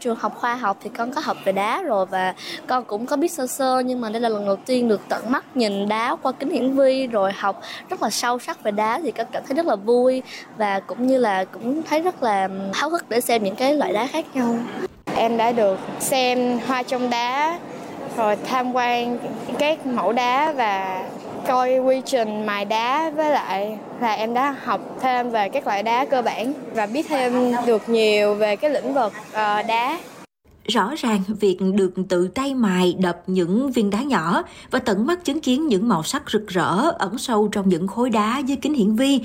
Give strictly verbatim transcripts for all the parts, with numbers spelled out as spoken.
trường học khoa học thì con có học về đá rồi và con cũng có biết sơ sơ, nhưng mà đây là lần đầu tiên được tận mắt nhìn đá qua kính hiển vi rồi học rất là sâu sắc về đá thì con cảm thấy rất là vui và cũng như là cũng thấy rất là háo hức để xem những cái loại đá khác nhau. Em đã được xem hoa trong đá, rồi tham quan các mẫu đá và coi quy trình mài đá, với lại là em đã học thêm về các loại đá cơ bản và biết thêm được nhiều về cái lĩnh vực uh, đá. Rõ ràng việc được tự tay mài đập những viên đá nhỏ và tận mắt chứng kiến những màu sắc rực rỡ ẩn sâu trong những khối đá dưới kính hiển vi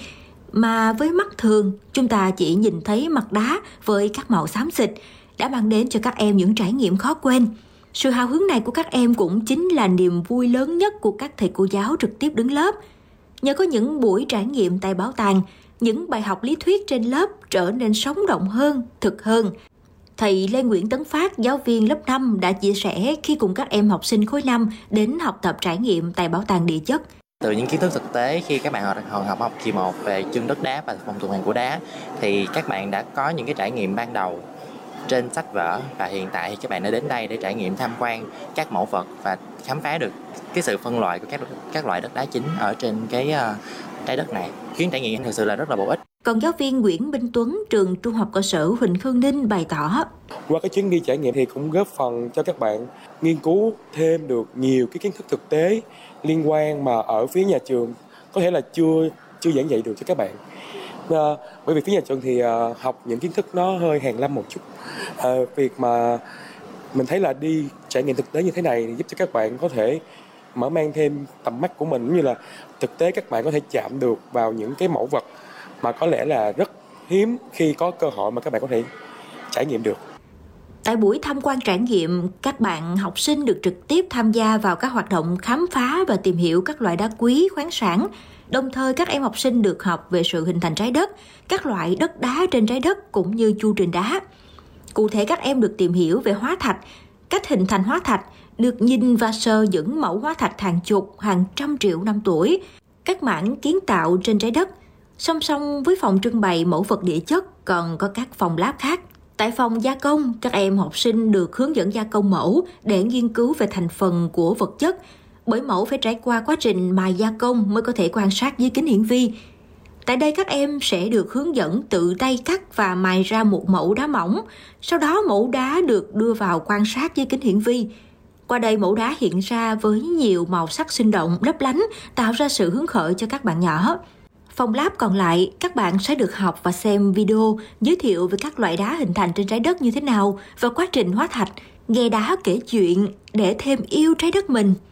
mà với mắt thường chúng ta chỉ nhìn thấy mặt đá với các màu xám xịt đã mang đến cho các em những trải nghiệm khó quên. Sự hào hứng này của các em cũng chính là niềm vui lớn nhất của các thầy cô giáo trực tiếp đứng lớp. Nhờ có những buổi trải nghiệm tại bảo tàng, những bài học lý thuyết trên lớp trở nên sống động hơn, thực hơn. Thầy Lê Nguyễn Tấn Phát, giáo viên lớp năm đã chia sẻ khi cùng các em học sinh khối năm đến học tập trải nghiệm tại bảo tàng địa chất. Từ những kiến thức thực tế khi các bạn học, học học kỳ một về chân đất đá và phòng tuần hoàn của đá thì các bạn đã có những cái trải nghiệm ban đầu trên sách vở và hiện tại thì các bạn đã đến đây để trải nghiệm tham quan các mẫu vật và khám phá được cái sự phân loại của các các loại đất đá chính ở trên cái uh, trái đất này. Chuyến trải nghiệm thực sự là rất là bổ ích. Còn giáo viên Nguyễn Minh Tuấn, trường Trung học cơ sở Huỳnh Khương Ninh bày tỏ: qua cái chuyến đi trải nghiệm thì cũng góp phần cho các bạn nghiên cứu thêm được nhiều cái kiến thức thực tế liên quan mà ở phía nhà trường có thể là chưa chưa giảng dạy được cho các bạn. À, bởi vì phía nhà trường thì à, học những kiến thức nó hơi hàn lâm một chút. À, việc mà mình thấy là đi trải nghiệm thực tế như thế này thì giúp cho các bạn có thể mở mang thêm tầm mắt của mình, cũng như là thực tế các bạn có thể chạm được vào những cái mẫu vật mà có lẽ là rất hiếm khi có cơ hội mà các bạn có thể trải nghiệm được. Tại buổi tham quan trải nghiệm, các bạn học sinh được trực tiếp tham gia vào các hoạt động khám phá và tìm hiểu các loại đá quý, khoáng sản. Đồng thời các em học sinh được học về sự hình thành trái đất, các loại đất đá trên trái đất cũng như chu trình đá. Cụ thể các em được tìm hiểu về hóa thạch, cách hình thành hóa thạch, được nhìn và sờ những mẫu hóa thạch hàng chục, hàng trăm triệu năm tuổi, các mảng kiến tạo trên trái đất. Song song với phòng trưng bày mẫu vật địa chất còn có các phòng lab khác. Tại phòng gia công, các em học sinh được hướng dẫn gia công mẫu để nghiên cứu về thành phần của vật chất, bởi mẫu phải trải qua quá trình mài gia công mới có thể quan sát dưới kính hiển vi. Tại đây các em sẽ được hướng dẫn tự tay cắt và mài ra một mẫu đá mỏng, sau đó mẫu đá được đưa vào quan sát dưới kính hiển vi. Qua đây mẫu đá hiện ra với nhiều màu sắc sinh động, lấp lánh, tạo ra sự hứng khởi cho các bạn nhỏ. Phòng lab còn lại, các bạn sẽ được học và xem video giới thiệu về các loại đá hình thành trên trái đất như thế nào và quá trình hóa thạch, nghe đá kể chuyện để thêm yêu trái đất mình.